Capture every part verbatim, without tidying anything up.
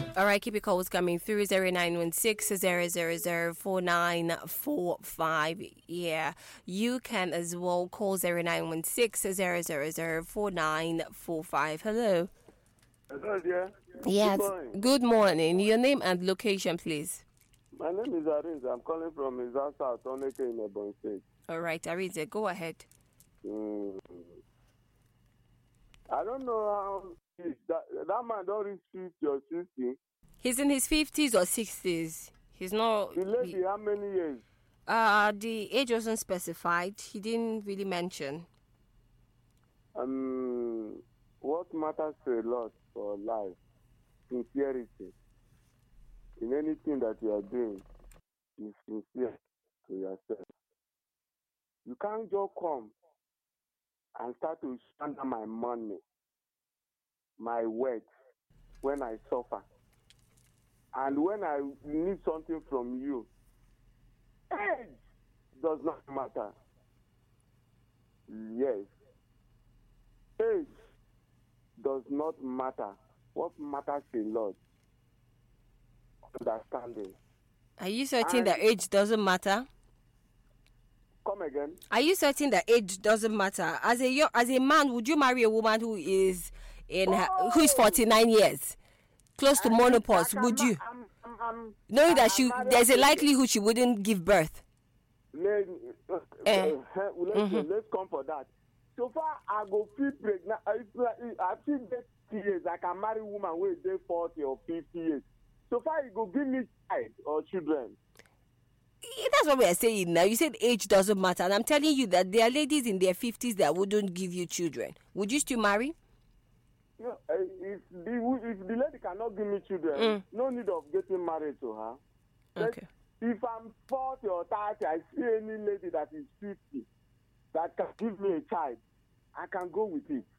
All right, keep your calls coming through zero nine one six zero zero zero four nine four five. Yeah, you can as well call zero nine one six zero zero zero four nine four five. Hello. Hello, dear. Yes. Good morning. Good morning. Your name and location, please. My name is Arinze. I'm calling from Izasa, Toneke in Ebonyi State. All right, Arinze, go ahead. Mm. I don't know how that that man don't reach fifty or sixty. He's in his fifties or sixties. He's not. The lady, He, how many years? uh, the age wasn't specified. He didn't really mention. Um, what matters a lot for life? Sincerity. In anything that you are doing, be sincere to yourself. You can't just come and start to squander my money, my wealth, when I suffer. And when I need something from you, age does not matter. Yes. Age does not matter. What matters a lot? Understanding. Are you certain And- that age doesn't matter? Come again. Are you certain that age doesn't matter? As a yo- as a man, would you marry a woman who is in her, who is forty-nine years, close to I- menopause? I Would can you, ma- I'm, I'm, I'm, knowing that I'm she married there's a to- likelihood she wouldn't give birth? Let, uh, Eh. uh, let's, let's come for that. So far, I go feel pregnant. I, I feel thirty years. I can marry a woman who is there forty or fifty years. So far, you go give me child or children. Eh, That's what we are saying now. You said age doesn't matter, and I'm telling you that there are ladies in their fifties that wouldn't give you children. Would you still marry? You know, uh, if the if the lady cannot give me children, Mm. no need of getting married to her. But Okay. if I'm forty or thirty, I see any lady that is fifty that can give me a child, I can go with it.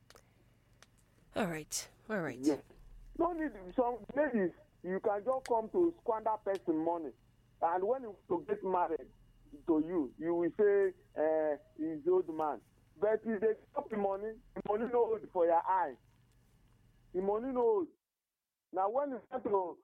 All right. All right. Yes. No need some ladies. You can just come to squander person money, and when you to get married to you, you will say uh, he's old man. But if they stop the money, the money no hold for your eye. The money no hold. Now when you start to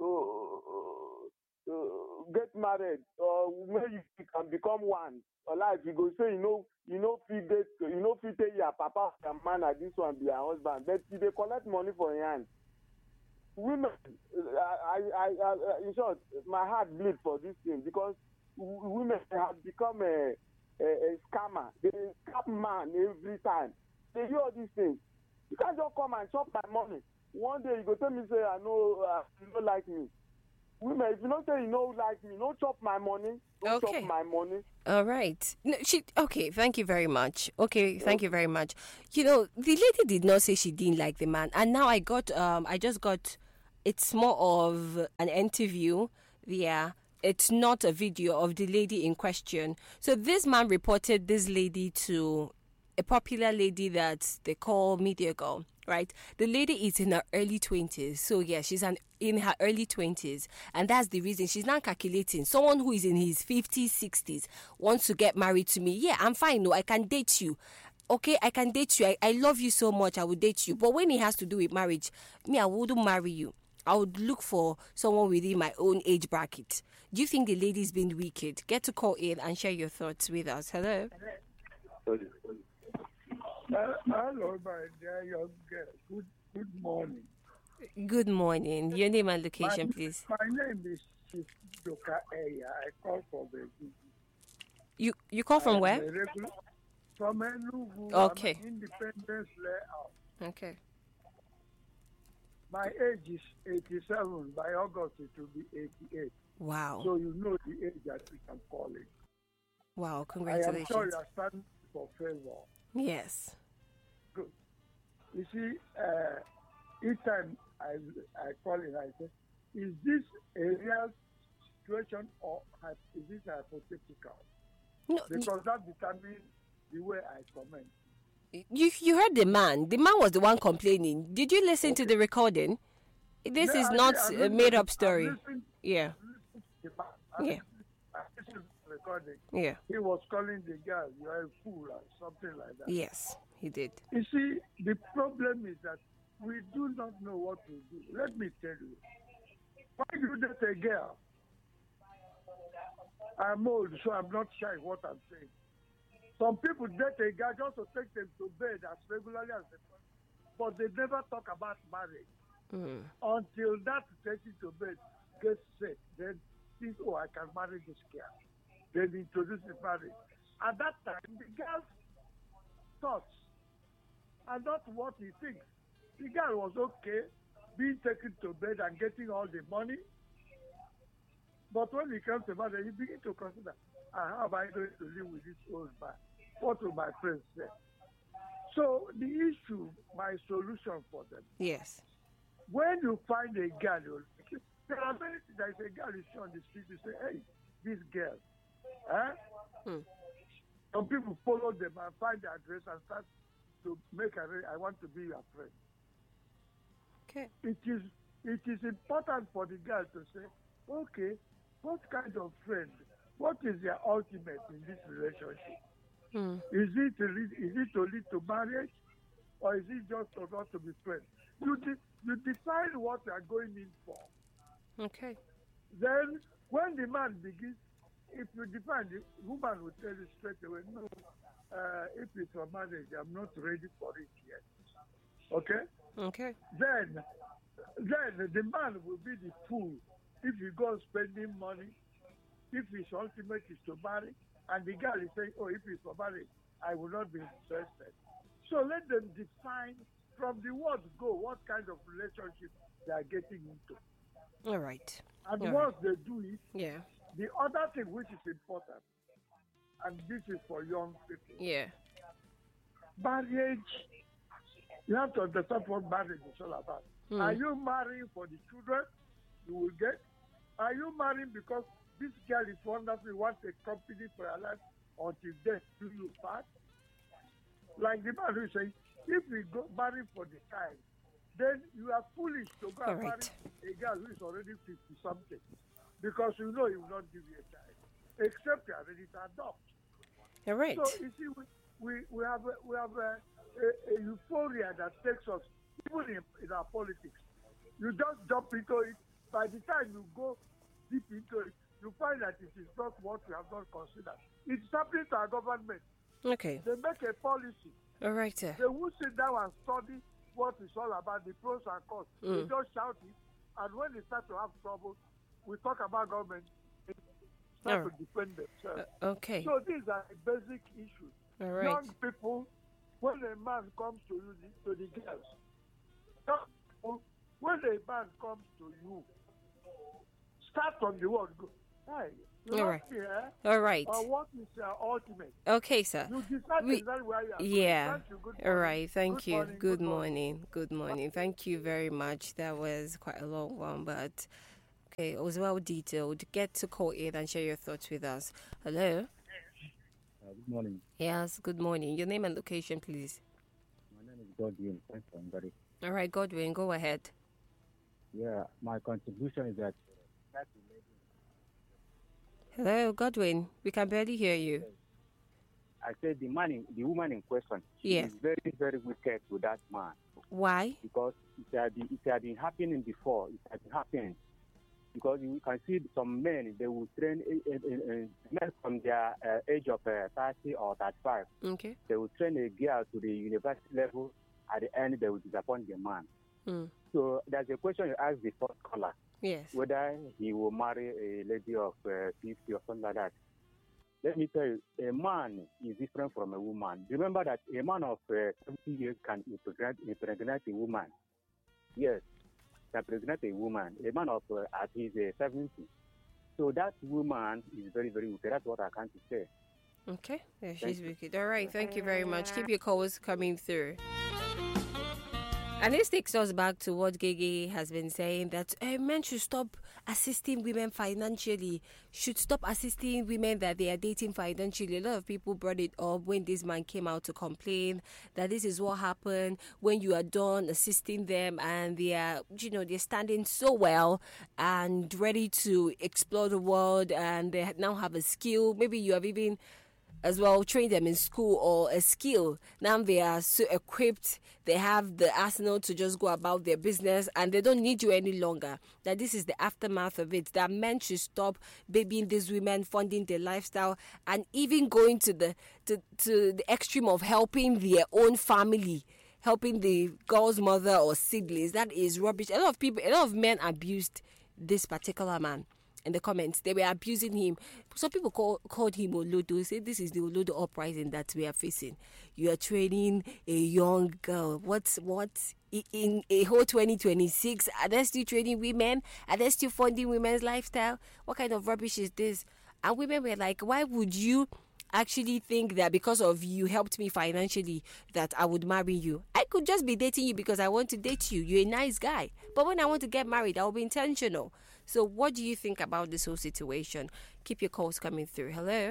to, to get married, or maybe you can become one, or like you go say you know you know fit get you know fit tell your papa and man and this one be your husband, but if they collect money for your hand. Women, I, I, I, in short, my heart bleeds for this thing because w- women have become a, a, a scammer. They scam man every time. They do all these things. You can't just come and chop my money. One day you go tell me say I know uh, you don't like me. Women, if you don't say you don't like me, don't chop my money. Don't Okay. chop my money. All right. No, she okay. Thank you very much. Okay, thank you very much. You know, the lady did not say she didn't like the man, and now I got um, I just got. It's more of an interview. Yeah, it's not a video of the lady in question. So this man reported this lady to a popular lady that they call Media Girl. Right, the lady is in her early twenties, so yeah, she's an in her early twenties, and that's the reason she's not calculating. Someone who is in his fifties, sixties wants to get married to me. Yeah, I'm fine. No, I can date you. Okay, I can date you. I, I love you so much. I would date you. But when it has to do with marriage, me, I wouldn't marry you. I would look for someone within my own age bracket. Do you think the lady's been wicked? Get to call in and share your thoughts with us. Hello. Uh, hello, my dear young girl. Good, good morning. Good morning. Your name and location, my, please. My name is Chief Doka Eya. I call from the You you call from where? Regular, from Enugu. Okay. I'm an independence layout. Okay. My age is eighty-seven. By August, it will be eighty-eight. Wow. So you know the age that we can call it. Wow. I am Congratulations. sure you are standing for favor. Yes. Good. You see, uh, each time I I call it, I say, is this a real situation or hy- is this hypothetical? No, Because that determines the way I comment. you you heard the man. The man was the one complaining. Did you listen to the recording? This No, is I not did- I a listened made to- up story. I listened- Yeah. I listened to the man. I Yeah. listened- I listened to the recording. Yeah. He was calling the girl, you are a fool, or something like that. Yes, he did. You see, the problem is that we do not know what to do. Let me tell you. Why you date a girl? I'm old, so I'm not shy what I'm saying. Some people date a guy just to take them to bed as regularly as they can, but they never talk about marriage. Mm. Until that taking to bed gets set, then think, oh, I can marry this girl. Then introduce the marriage. At that time, the girl's thoughts are not what he thinks. The girl was okay being taken to bed and getting all the money. But when it comes to marriage, you begin to consider, ah, how am I going to live with this old man? What will my friends say? So the issue, my solution for them, Yes. when you find a girl, you like, there are many things. There is a girl you see on the street, you say, hey, this girl. Eh? Hmm. Some people follow them and find the address and start to make a, I want to be your friend. Okay. It is, it is important for the girl to say, okay, what kind of friend? What is their ultimate in this relationship? Hmm. Is it to lead, is it to lead to marriage, or is it just to not to be friends? You de- you define what you are going in for. Okay. Then, when the man begins, if you define, the woman will tell you straight away, no, uh, if it's for marriage, I'm not ready for it yet. Okay? Okay. Then, then the man will be the fool if he goes spending money, if his ultimate is to marry, and the girl is saying, oh, if it's for marriage, I will not be interested. So let them define from the word go what kind of relationship they are getting into. All right. And All once they do it, Yeah. the other thing which is important, and this is for young people, Yeah. marriage, you have to understand what marriage is all about. Hmm. Are you marrying for the children you will get? Are you marrying because this girl is wonderful, you want a company for your life until death do you part? Like the man who is saying, if we go marry for the child, then you are foolish to go All and right. marry a girl who is already fifty something, because you know he will not give you a child, except you are ready to adopt. All right. So you see, we we, we have a, we have a, a, a euphoria that takes us even in, in our politics. You just jump into it. By the time you go deep into it, you find that it is not what we have not considered. It's happening to our government. Okay. They make a policy. All right, sir. They will sit down and study what it's all about, the pros and cons. Mm. They just shout it. And when they start to have trouble, we talk about government. They start All to defend themselves. Uh, okay. So these are the basic issues. All right. Young people, when a man comes to you, to the girls, young people, when a man comes to you, start from the word. Go, hey, you All love right. me, eh? All right. Or what is your ultimate? Okay, sir. You decide We- exactly where you are. Yeah. Thank you. Good All morning. right. Thank Good you. morning. Good Good morning. morning. Good morning. Thank you very much. That was quite a long one, but okay, it was well detailed. Get to call in and share your thoughts with us. Hello. Uh, good morning. Yes. Good morning. Your name and location, please. My name is Godwin. Thanks for inviting. All right, Godwin. Go ahead. Yeah, my contribution is that Hello, Godwin. We can barely hear you. I said the man, in, the woman in question, she Yeah. is very, very wicked to that man Why? because it had been, it had been happening before. It had been happening because you can see some men they will train a, a, a, a men from their uh, age of uh, thirty or thirty-five. Okay. They will train a girl to the university level. At the end, they will disappoint the man. Mm. So there's a question you asked the first caller. Yes. Whether he will marry a lady of uh, fifty or something like that. Let me tell you, a man is different from a woman. Remember that a man of uh, seventy years can impregnate, impregnate a woman. Yes, can impregnate a woman. A man of uh, at his uh, seventy. So that woman is very, very wicked. That's what I can say. Okay. Yeah, Thank she's you. wicked. All right. Thank you very much. Keep your calls coming through. And this takes us back to what Gege has been saying, that uh, men should stop assisting women financially, should stop assisting women that they are dating financially. A lot of people brought it up when this man came out to complain that this is what happened when you are done assisting them and they are, you know, they're standing so well and ready to explore the world and they now have a skill. Maybe you have even as well, train them in school or a skill. Now they are so equipped, they have the arsenal to just go about their business and they don't need you any longer. That this is the aftermath of it. That men should stop babying these women, funding their lifestyle, and even going to the to, to the extreme of helping their own family, helping the girl's mother or siblings. That is rubbish. A lot of people, a lot of men abused this particular man. In the comments, they were abusing him. Some people call, called him Olodo. Say this is the Olodo uprising that we are facing. You are training a young girl. What's what in a whole twenty twenty-six? Are they still training women? Are they still funding women's lifestyle? What kind of rubbish is this? And women were like, why would you actually think that because of you helped me financially that I would marry you? I could just be dating you because I want to date you. You're a nice guy. But when I want to get married, I'll be intentional. So what do you think about this whole situation? Keep your calls coming through. Hello?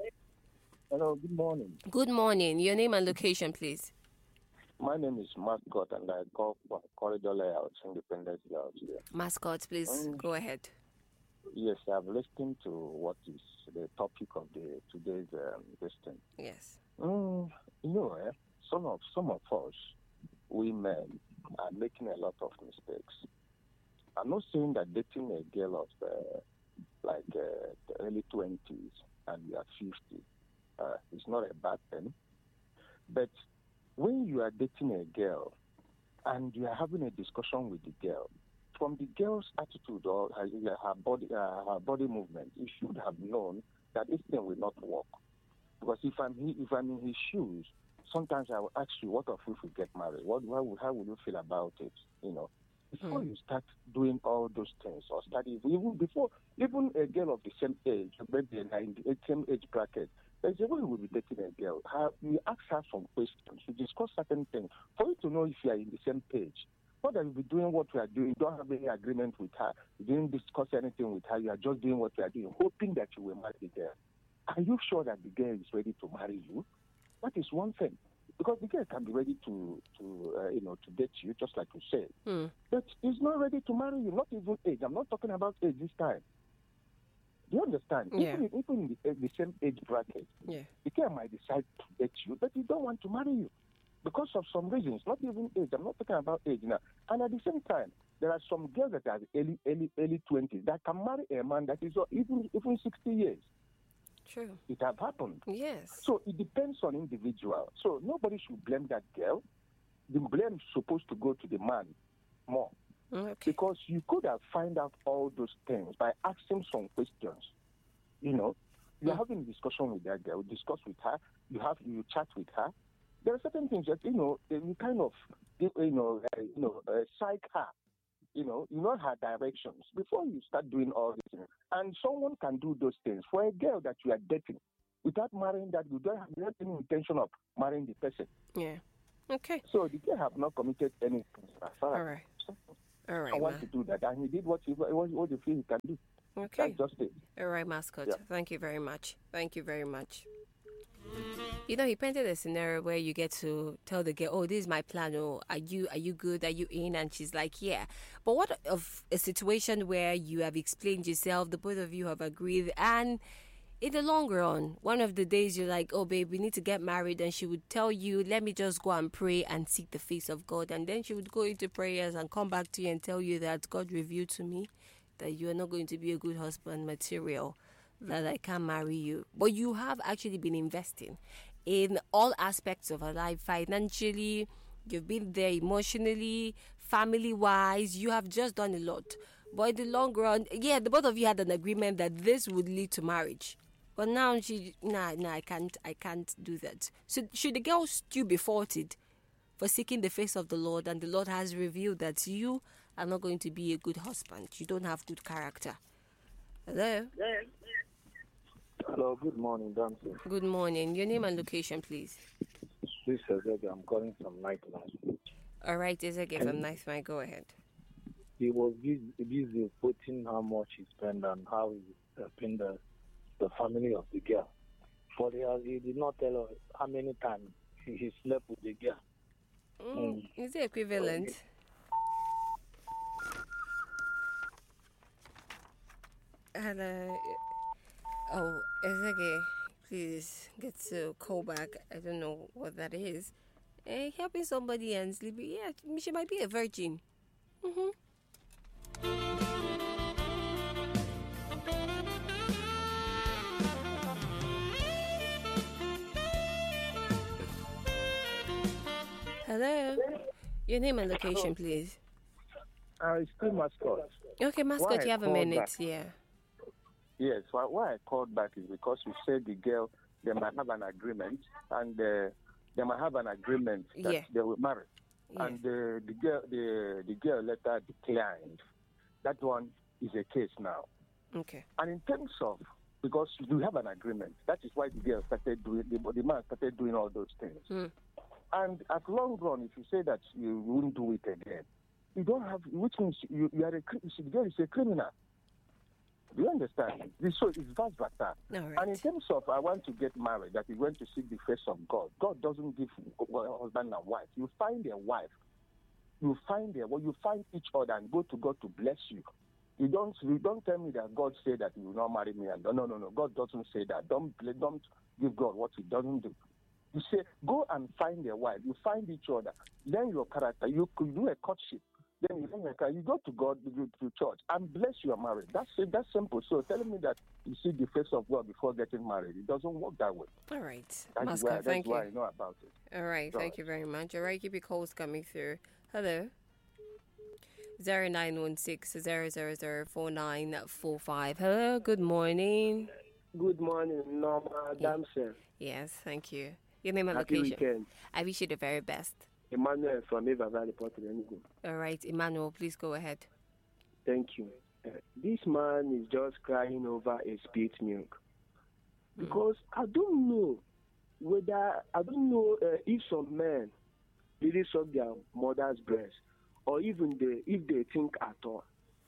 Hello, good morning. Good morning. Your name and location, please. My name is Mascot and I call from Corridor Layouts, Independence Layout here. Mascot, please Um, go ahead. Yes, I've listened to what is the topic of the today's um, question. Yes. Mm, you know, eh, some of some of us, we men, are making a lot of mistakes. I'm not saying that dating a girl of uh, like uh, the early twenties and you are fifty uh, is not a bad thing. But when you are dating a girl and you are having a discussion with the girl, from the girl's attitude or her, her body uh, her body movement, you should have known that this thing will not work. Because if I'm he, if I'm in his shoes, sometimes I will ask you, what if we get married? What how would, how would you feel about it? You know. Before mm. you start doing all those things or study, even before, even a girl of the same age, maybe in the same age bracket, there's a way you will be dating a girl. Have, you ask her some questions, you discuss certain things for you to know if you are in the same page. Not that you'll be doing what we are doing, you don't have any agreement with her, you didn't discuss anything with her, you are just doing what you are doing, hoping that you will marry the girl. Are you sure that the girl is ready to marry you? That is one thing. Because the girl can be ready to, to uh, you know, to date you, just like you said. Mm. But he's not ready to marry you, not even age. I'm not talking about age this time. Do you understand? Yeah. Even, even in the, the same age bracket, yeah. the girl might decide to date you, but he don't want to marry you because of some reasons, not even age. I'm not talking about age now. And at the same time, there are some girls that are early, early, early twenties that can marry a man that is even, even sixty years. True. It have happened. Yes. So it depends on individual. So nobody should blame that girl. The blame is supposed to go to the man more. Okay. Because you could have found out all those things by asking some questions. You know, you're mm. having a discussion with that girl, discuss with her, you have you chat with her. There are certain things that, you know, you kind of, you know, uh, you know, uh, psych her. You know, you know her directions before you start doing all these things. And someone can do those things for a girl that you are dating without marrying that you don't have any intention of marrying the person. Yeah. Okay. So the girl have not committed anything. All right. All right. I want ma. to do that. And he did what he what, what he feel he can do. Okay. That's just it. All right, Mascot. Yeah. Thank you very much. Thank you very much. You know, he painted a scenario where you get to tell the girl, oh, this is my plan. Oh, are you are you good? Are you in? And she's like, yeah. But what of a situation where you have explained yourself, the both of you have agreed, and in the long run, one of the days you're like, oh, babe, we need to get married. And she would tell you, let me just go and pray and seek the face of God. And then she would go into prayers and come back to you and tell you that God revealed to me that you are not going to be a good husband material, that I can't marry you. But you have actually been investing in all aspects of her life, financially, you've been there emotionally, family-wise, you have just done a lot. But in the long run, yeah, the both of you had an agreement that this would lead to marriage. But now she, nah, nah, I can't, I can't do that. So should the girl still be faulted for seeking the face of the Lord, and the Lord has revealed that you are not going to be a good husband. You don't have good character. Hello? Hello, good morning, Dancy. Good morning. Your name and location, please. This is Ezeke. I'm calling from Nightline. All right, Ezeke from Nightline. Go ahead. He was busy, busy putting how much he spent and how he helping the, the family of the girl. But he, has, he did not tell us how many times he, he slept with the girl. Mm, mm. Is it equivalent? Hello. Oh, Ezeke, please get to call back. I don't know what that is. Eh, helping somebody and sleeping. Yeah, she might be a virgin. Mm-hmm. Hello. Your name and location, please. Uh, it's still mascot. Okay, mascot, Why you have a call minute. back? Yeah. Yes, why, why I called back is because you said the girl, they might have an agreement, and uh, they might have an agreement that Yeah. they will marry. Yeah. And uh, the girl, the, the girl later declined. That one is a case now. Okay. And in terms of, because you have an agreement, that is why the girl started doing, the, the man started doing all those things. Mm. And at long run, if you say that you won't do it again, you don't have, which means you, you are a, cri- the girl is a criminal. Do you understand? This- So it's vice versa. All right. And in terms of, I want to get married, that is going to seek the face of God. God doesn't give husband and wife. You find a wife. You find a, well, you find each other and go to God to bless you. You don't, you don't tell me that God said that you will not marry me. And no, no, no. God doesn't say that. Don't, don't give God what he doesn't do. You say, go and find a wife. You find each other. Learn your character. You could do a courtship. Then you learn your character. You go to God, you go to church, and bless your marriage. That's it. That's simple. So telling me that you see the face of God before getting married, it doesn't work that way. All right. That's Mascot, why, that's thank why you. I know about it. All right. All Thank right. you very much. All right. Keep your calls coming through. Hello. Zero nine one six zero zero zero four nine four five. Hello. Good morning. Good morning, Norma Damson. Yes. Thank you. Your name and Happy location. weekend. I wish you the very best. Emmanuel from Eva Valley, Port Enugu. All right. Emmanuel, please go ahead. Thank you. Uh, this man is just crying over a spilt milk. Because I don't know whether, I don't know uh, if some men really suck their mother's breast or even they, if they think at all.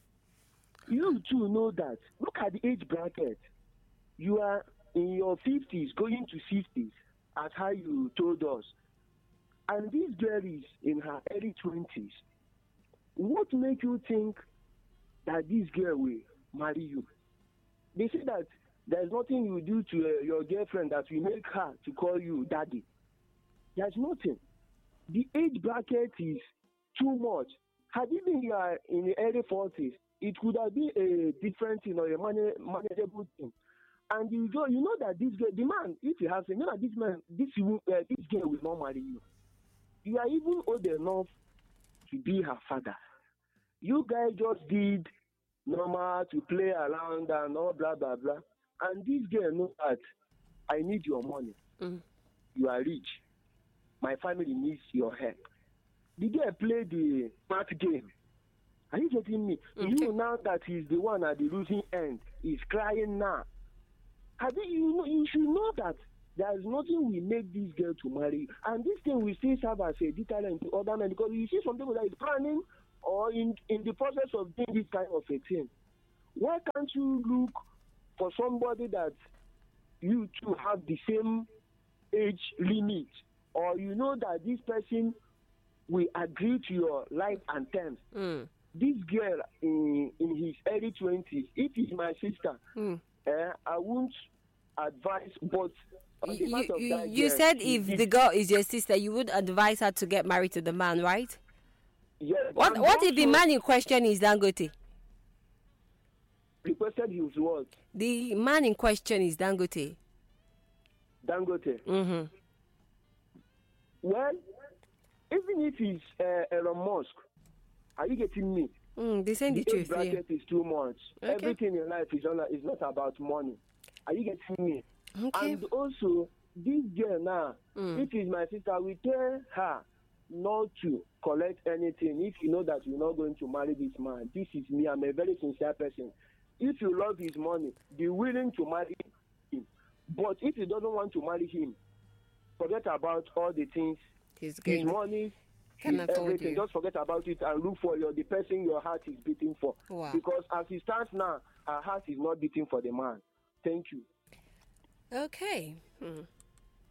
You too know that. Look at the age bracket. You are in your fifties, going to sixties, as how you told us. And this girl is in her early twenties. What makes you think that this girl will marry you? They say that there's nothing you do to uh, your girlfriend that will make her to call you daddy. There's nothing. The age bracket is too much. Had even you are in the early forties, it could have been a different thing or a man- manageable thing. And you know, you know that this girl, the man, if you have, you know that this man, this uh, this girl will not marry you. You are even old enough to be her father. You guys just did normal to play around and all blah blah blah. And this girl knows that I need your money. Mm. You are rich. My family needs your help. The girl play the smart game. Are you getting me? Okay. You now that he's the one at the losing end, he's crying now. I think you know, you should know that there is nothing will make this girl to marry. And this thing will still serve as a deterrent to other men, because you see some people that is planning or in, in the process of doing this kind of a thing. Why can't you look for somebody that you two have the same age limit, or you know that this person will agree to your life and terms? Mm. This girl in, in his early twenties, if he's my sister, Mm. eh, I won't advise, but on the You, part of you, that you girl, said it- if it- the girl is your sister, you would advise her to get married to the man, right? yes, What and What if the also man in question is Dangote? requested his word, The man in question is Dangote. Dangote. Mm-hmm. Well, even if he's uh, Elon Musk, are you getting me? Mm, they saying the age truth. Yeah. bracket is too much. Okay. Everything in life is not, is not about money. Are you getting me? Okay. And also, this girl now, Mm. if it's my sister, we tell her not to collect anything if you know that you're not going to marry this man. This is me. I'm a very sincere person. If you love his money, be willing to marry him. But if you don't want to marry him, forget about all the things, He's his going. money, Can his afford everything. you. Just forget about it and look for your the person your heart is beating for. Wow. Because as it stands now, her heart is not beating for the man. Thank you. Okay. Hmm.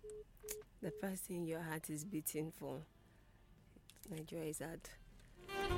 The person your heart is beating for. Nigeria is hard.